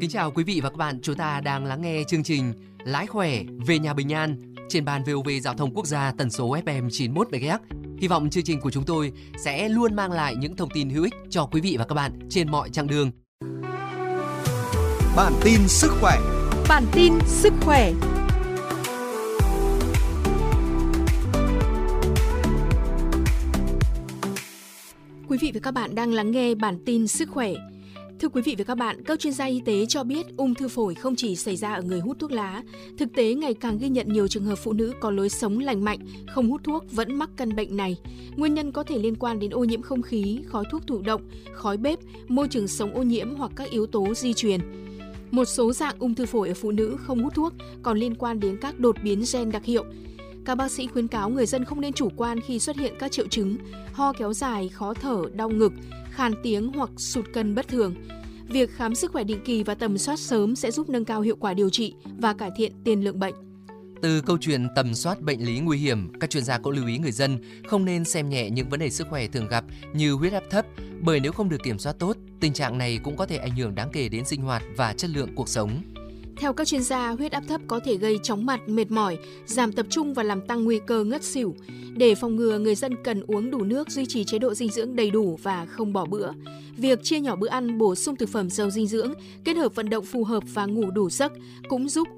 kính chào quý vị và các bạn. Chúng ta đang lắng nghe chương trình Lái khỏe về nhà bình an trên ban VOV Giao thông Quốc gia tần số FM 91 MHz. Hy vọng chương trình của chúng tôi sẽ luôn mang lại những thông tin hữu ích cho quý vị và các bạn trên mọi chặng đường. Bản tin sức khỏe. Bản tin sức khỏe. Quý vị và các bạn đang lắng nghe bản tin sức khỏe. Thưa quý vị và các bạn, các chuyên gia y tế cho biết ung thư phổi không chỉ xảy ra ở người hút thuốc lá. Thực tế, ngày càng ghi nhận nhiều trường hợp phụ nữ có lối sống lành mạnh, không hút thuốc vẫn mắc căn bệnh này. Nguyên nhân có thể liên quan đến ô nhiễm không khí, khói thuốc thụ động, khói bếp, môi trường sống ô nhiễm hoặc các yếu tố di truyền. Một số dạng ung thư phổi ở phụ nữ không hút thuốc còn liên quan đến các đột biến gen đặc hiệu. Các bác sĩ khuyến cáo người dân không nên chủ quan khi xuất hiện các triệu chứng ho kéo dài, khó thở, đau ngực, khan tiếng hoặc sụt cân bất thường. Việc khám sức khỏe định kỳ và tầm soát sớm sẽ giúp nâng cao hiệu quả điều trị và cải thiện tiền lượng bệnh. Từ câu chuyện tầm soát bệnh lý nguy hiểm, các chuyên gia cũng lưu ý người dân không nên xem nhẹ những vấn đề sức khỏe thường gặp như huyết áp thấp, bởi nếu không được kiểm soát tốt, tình trạng này cũng có thể ảnh hưởng đáng kể đến sinh hoạt và chất lượng cuộc sống. Theo các chuyên gia, huyết áp thấp có thể gây chóng mặt, mệt mỏi, giảm tập trung và làm tăng nguy cơ ngất xỉu. Để phòng ngừa, người dân cần uống đủ nước, duy trì chế độ dinh dưỡng đầy đủ và không bỏ bữa. Việc chia nhỏ bữa ăn, bổ sung thực phẩm giàu dinh dưỡng, kết hợp vận động phù hợp và ngủ đủ giấc cũng giúp